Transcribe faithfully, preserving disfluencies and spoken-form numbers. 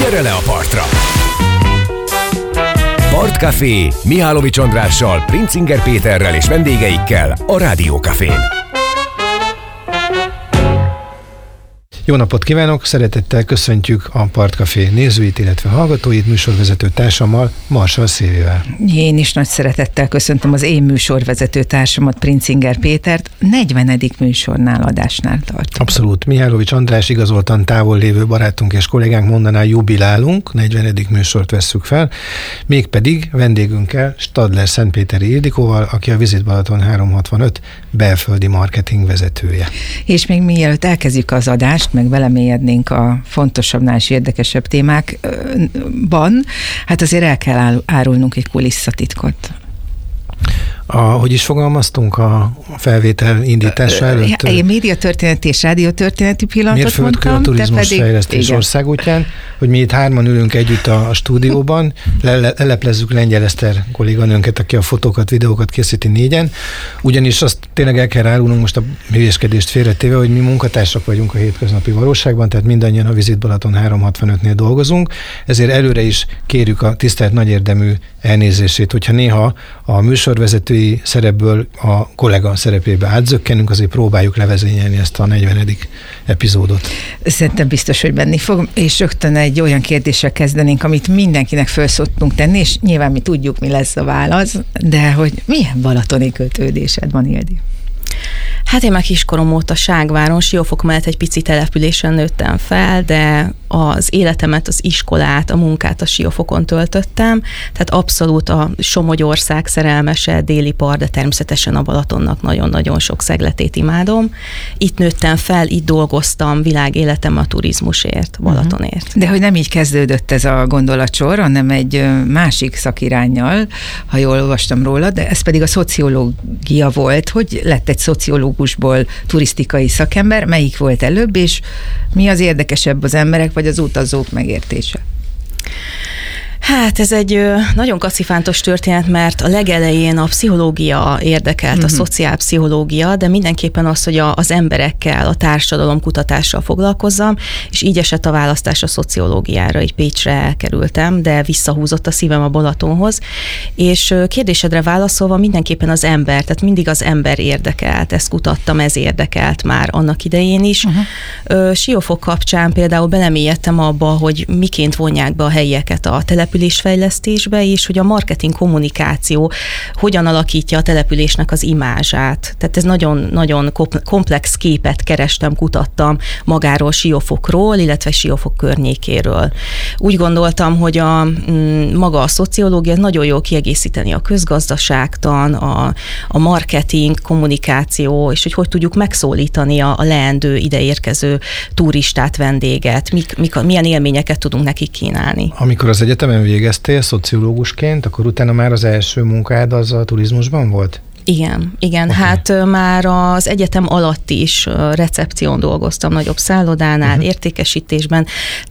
gyere le a partra! Partcafé Mihálovics Andrással, Princinger Péterrel és vendégeikkel a Rádiókafén. Jó napot kívánok! Szeretettel köszöntjük a Partcafé nézőit, illetve hallgatóit, műsorvezető társammal, Marshall Szilvivel. Én is nagy szeretettel köszöntöm az én műsorvezető társamat, Princinger Pétert. negyvenedik műsornál, adásnál tart. Abszolút. Mihálovics András igazoltan távol lévő barátunk és kollégánk mondaná, jubilálunk, negyvenedik műsort vesszük fel, mégpedig vendégünkkel, Stadler Szentpéteri Ildikóval, aki a Visit Balaton háromszázhatvanöt belföldi marketing vezetője. És még mielőtt elkezdjük az adást, meg belemélyednénk a fontosabbnál és érdekesebb témákban, hát azért el kell árulnunk egy kulisszatitkot. A, hogy is fogalmaztunk a felvétel indítása előtt? Én médiatörténeti és rádiótörténeti pillanatot mondtam. A turizmus fejlesztés országútján, hogy mi itt hárman ülünk együtt a, a stúdióban, le, leleplezzük Lengyel Eszter kolléganőnket, aki a fotókat, videókat készíti négyen, ugyanis azt tényleg el kell rálulnunk most a hülyeskedést félretéve, hogy mi munkatársak vagyunk a hétköznapi valóságban, tehát mindannyian a Visit Balaton háromszázhatvanötnél dolgozunk, ezért előre is kérjük a tisztelt nagyérdemű elnézését, hogyha néha a műsorvezetői szerepből a kollega szerepébe átzökkenünk, azért próbáljuk levezényelni ezt a negyvenedik epizódot. Szerintem biztos, hogy benni fog, és rögtön egy olyan kérdéssel kezdenénk, amit mindenkinek föl szoktunk tenni, és nyilván mi tudjuk, mi lesz a válasz, de hogy milyen balatoni kötődésed van, Ildi? Hát én már kiskorom óta Ságváron, Siófok mellett egy pici településen nőttem fel, de az életemet, az iskolát, a munkát a Siófokon töltöttem, tehát abszolút a Somogyország szerelmese, déli part, de természetesen a Balatonnak nagyon-nagyon sok szegletét imádom. Itt nőttem fel, itt dolgoztam világéletem a turizmusért, Balatonért. De hogy nem így kezdődött ez a gondolatsor, hanem egy másik szakiránnyal, ha jól olvastam róla, de ez pedig a szociológia volt, hogy lett egy szociológusból turisztikai szakember, melyik volt előbb, és mi az érdekesebb, az emberek vagy az utazók megértése? Hát ez egy nagyon kacifántos történet, mert a legelején a pszichológia érdekelt, uh-huh. a szociálpszichológia, de mindenképpen az, hogy a, az emberekkel, a társadalom kutatással foglalkozzam, és így esett a választás a szociológiára, így Pécsre elkerültem, de visszahúzott a szívem a Balatonhoz, és kérdésedre válaszolva mindenképpen az ember, tehát mindig az ember érdekelt, ezt kutattam, ez érdekelt már annak idején is. Uh-huh. Siófok kapcsán például belemélyedtem abba, hogy miként vonják be a helyieket a telep településfejlesztésbe, és hogy a marketing kommunikáció hogyan alakítja a településnek az imázsát. Tehát ez nagyon-nagyon komplex képet kerestem, kutattam magáról, Siófokról, illetve Siófok környékéről. Úgy gondoltam, hogy a maga a szociológia nagyon jól kiegészíteni a közgazdaságtan, a, a marketing, kommunikáció, és hogy hogy tudjuk megszólítani a, a leendő, ideérkező turistát, vendéget, mik, mik, milyen élményeket tudunk nekik kínálni. Amikor az egyetemen végeztél szociológusként, akkor utána már az első munkád az a turizmusban volt? Igen, igen. Okay. Hát már az egyetem alatt is recepción dolgoztam, nagyobb szállodánál, uh-huh. értékesítésben,